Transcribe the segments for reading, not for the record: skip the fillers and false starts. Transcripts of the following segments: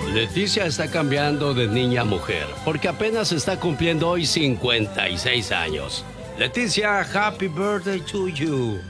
Leticia está cambiando de niña a mujer porque apenas está cumpliendo hoy 56 años. Leticia, happy birthday to you.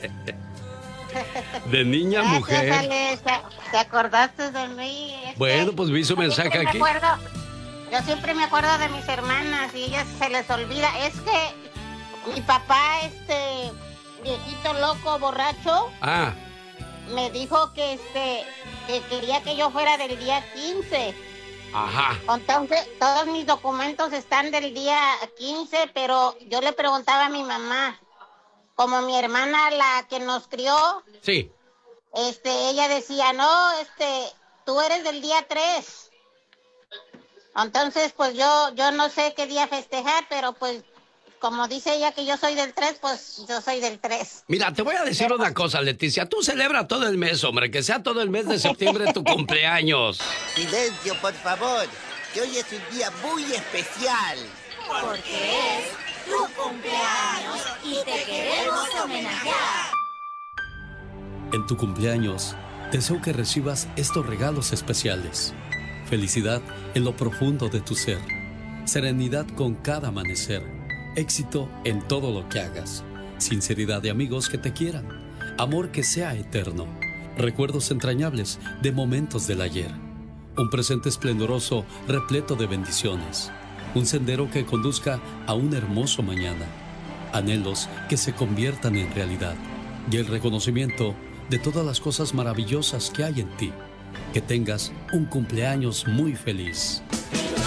De niña a mujer. Gracias, Ale, ¿te acordaste de mí? Bueno, pues vi su mensaje aquí. Yo siempre me acuerdo de mis hermanas y ellas se les olvida. Es que mi papá, viejito loco, borracho, me dijo que quería que yo fuera del día 15. Ajá. Entonces, todos mis documentos están del día 15, pero yo le preguntaba a mi mamá, como mi hermana, la que nos crió, sí, ella decía, no, tú eres del día 3. Entonces, pues yo no sé qué día festejar, pero pues como dice ella que yo soy del 3, pues yo soy del 3. Mira, te voy a decir una cosa, Leticia. Tú celebra todo el mes, hombre. Que sea todo el mes de septiembre tu cumpleaños. Silencio, por favor. Que hoy es un día muy especial. Porque es tu cumpleaños y te queremos homenajear. En tu cumpleaños, deseo que recibas estos regalos especiales. Felicidad en lo profundo de tu ser. Serenidad con cada amanecer. Éxito en todo lo que hagas. Sinceridad de amigos que te quieran. Amor que sea eterno. Recuerdos entrañables de momentos del ayer. Un presente esplendoroso repleto de bendiciones. Un sendero que conduzca a un hermoso mañana. Anhelos que se conviertan en realidad. Y el reconocimiento de todas las cosas maravillosas que hay en ti. Que tengas un cumpleaños muy feliz.